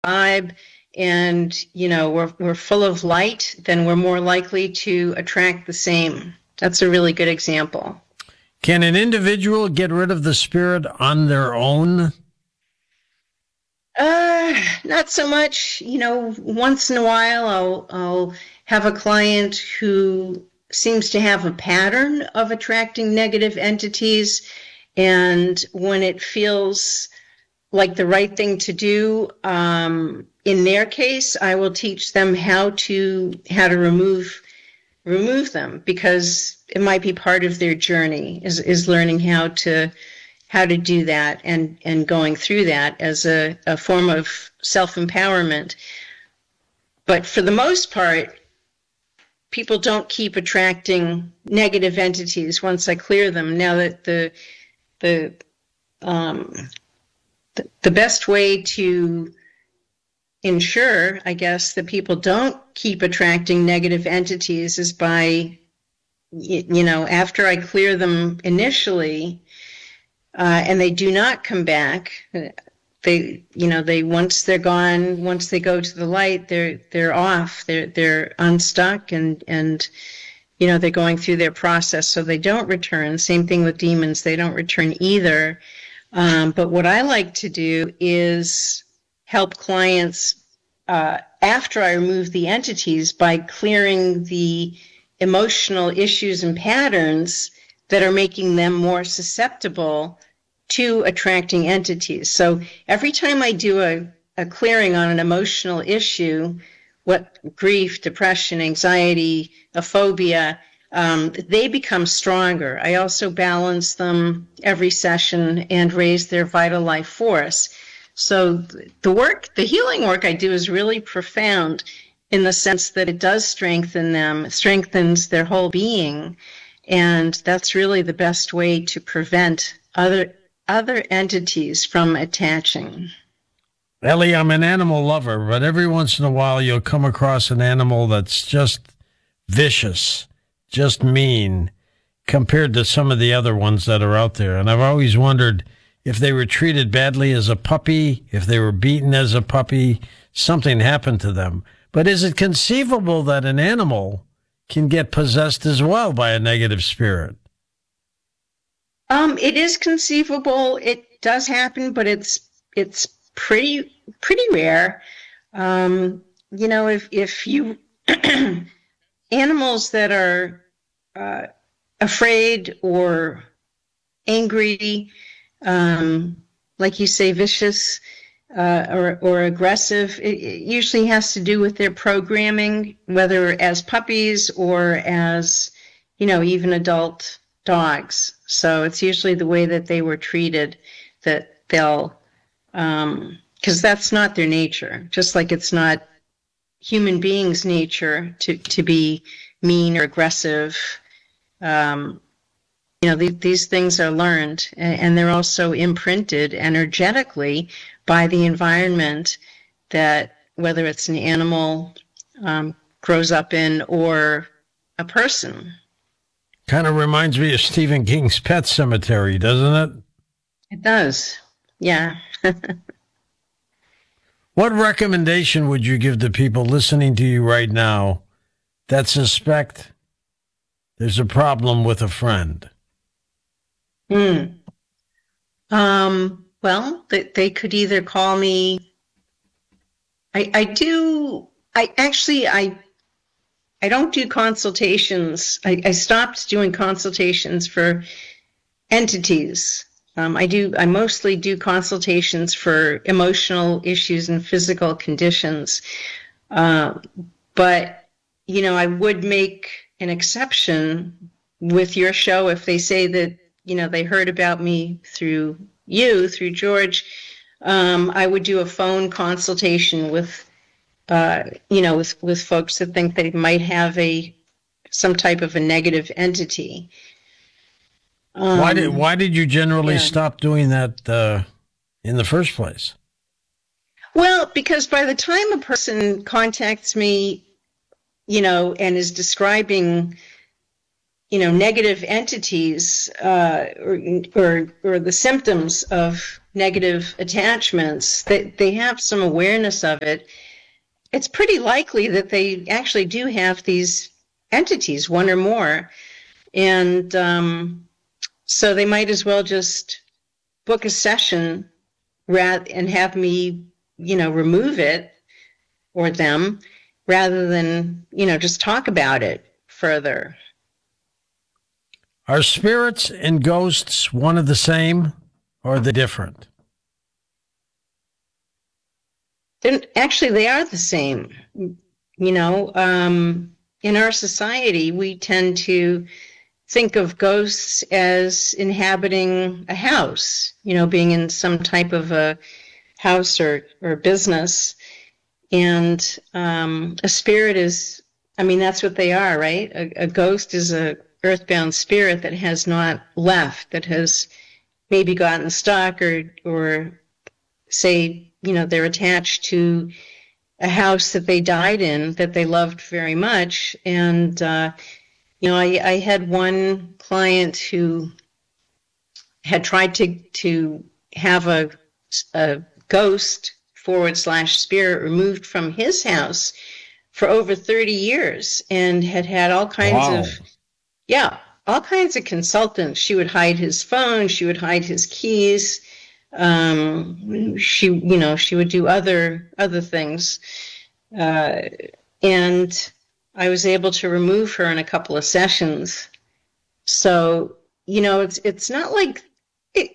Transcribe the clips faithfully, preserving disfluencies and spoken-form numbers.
vibe and, you know, we're, we're full of light, then we're more likely to attract the same. That's a really good example. Can an individual get rid of the spirit on their own? Uh, not so much. You know, once in a while I'll, I'll have a client who seems to have a pattern of attracting negative entities. And when it feels like the right thing to do, um, in their case, I will teach them how to, how to remove, remove them, because it might be part of their journey is, is learning how to, how to do that and, and going through that as a, a form of self-empowerment. But for the most part, people don't keep attracting negative entities once I clear them. Now that the, the, um, the, the best way to ensure, I guess, that people don't keep attracting negative entities is by, you know, after I clear them initially, uh, and they do not come back, they, you know, they, once they're gone, once they go to the light, they're, they're off, they're, they're unstuck and, and, you know, they're going through their process. So they don't return. Same thing with demons. They don't return either. Um, but what I like to do is help clients, uh, after I remove the entities by clearing the emotional issues and patterns that are making them more susceptible to attracting entities. So every time I do a, a clearing on an emotional issue, what grief, depression, anxiety, a phobia, um, they become stronger. I also balance them every session and raise their vital life force. So the work, the healing work I do is really profound in the sense that it does strengthen them, strengthens their whole being. And that's really the best way to prevent other other entities from attaching. Ellie, I'm an animal lover, but every once in a while you'll come across an animal that's just vicious, just mean, compared to some of the other ones that are out there. And I've always wondered if they were treated badly as a puppy, if they were beaten as a puppy, something happened to them. But is it conceivable that an animal can get possessed as well by a negative spirit? Um, it is conceivable. It does happen, but it's it's pretty pretty rare. Um, you know, if if you animals that are uh, afraid or angry, um, like you say, vicious uh, or or aggressive, it, it usually has to do with their programming, whether as puppies or as, you know, even adult dogs. So it's usually the way that they were treated that they'll, um, because that's not their nature, just like it's not human beings' nature to, to be mean or aggressive. Um, you know, th- these things are learned, and, and they're also imprinted energetically by the environment that, whether it's an animal um, grows up in or a person. Kind of reminds me of Stephen King's Pet Sematary, doesn't it? It does. Yeah. What recommendation would you give to people listening to you right now that suspect there's a problem with a friend? Hmm. Um, well, they, they could either call me. I, I do. I actually, I I don't do consultations. I, I stopped doing consultations for entities. Um, I do. I mostly do consultations for emotional issues and physical conditions. Uh, but, you know, I would make an exception with your show if they say that, you know, they heard about me through you, through George. Um, I would do a phone consultation with Uh, you know, with, with folks that think they might have a some type of a negative entity. Um, why did why did you generally yeah. stop doing that uh, in the first place? Well, because by the time a person contacts me, you know, and is describing, you know, negative entities uh, or, or or the symptoms of negative attachments, they, they have some awareness of it, it's pretty likely that they actually do have these entities, one or more. And um, so they might as well just book a session rather and have me, you know, remove it or them rather than, you know, just talk about it further. Are spirits and ghosts one of the same, or are they different? Then actually, they are the same. You know, um, in our society, we tend to think of ghosts as inhabiting a house, you know, being in some type of a house or, or business. And um, a spirit is, I mean, that's what they are, right? A, a ghost is a earthbound spirit that has not left, that has maybe gotten stuck or, or say, you know, they're attached to a house that they died in that they loved very much. And, uh, you know, I, I had one client who had tried to, to have a, a ghost forward slash spirit removed from his house for over thirty years and had had all kinds Wow. of, yeah, all kinds of consultants. She would hide his phone. She would hide his keys. Um, she, you know, she would do other, other things. Uh, and I was able to remove her in a couple of sessions. So, you know, it's, it's not like, it,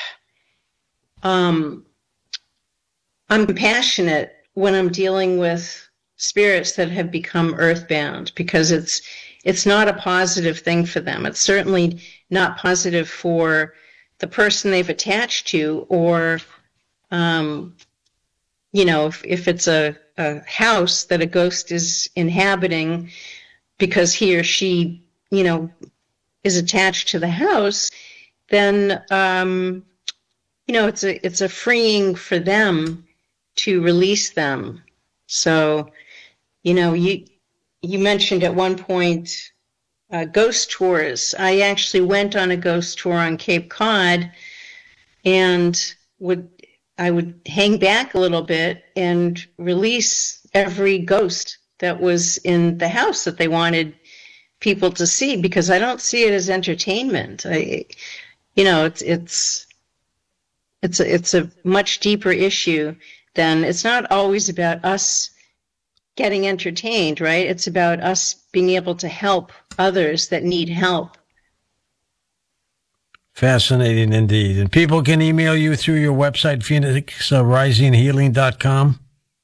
um, I'm compassionate when I'm dealing with spirits that have become earthbound because it's, it's not a positive thing for them. It's certainly not positive for the person they've attached to, or, um, you know, if, if it's a, a house that a ghost is inhabiting because he or she, you know, is attached to the house, then, um, you know, it's a, it's a freeing for them to release them. So, you know, you, you mentioned at one point uh, ghost tours. I actually went on a ghost tour on Cape Cod, and would I would hang back a little bit and release every ghost that was in the house that they wanted people to see, because I don't see it as entertainment. I, you know, it's it's it's a, it's a much deeper issue than, it's not always about us getting entertained, right? It's about us being able to help others that need help. Fascinating indeed. And people can email you through your website, phoenix rising healing dot com.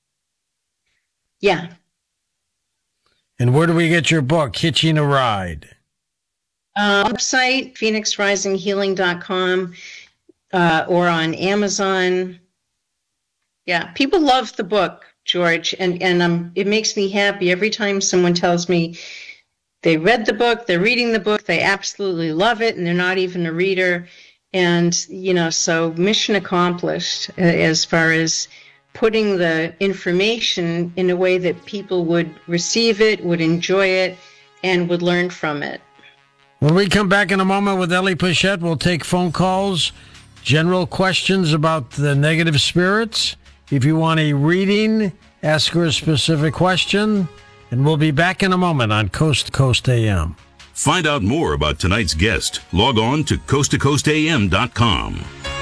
Yeah. And where do we get your book, Hitching a Ride? Uh, website, phoenix rising healing dot com, uh, or on Amazon. Yeah, people love the book, George, and, and um, it makes me happy every time someone tells me they read the book, they're reading the book, they absolutely love it, and they're not even a reader. And, you know, so mission accomplished as far as putting the information in a way that people would receive it, would enjoy it, and would learn from it. When we come back in a moment with Ellie Pleshette, we'll take phone calls, general questions about the negative spirits. If you want a reading, ask her a specific question, and we'll be back in a moment on Coast to Coast A M. Find out more about tonight's guest. Log on to coast to coast a m dot com.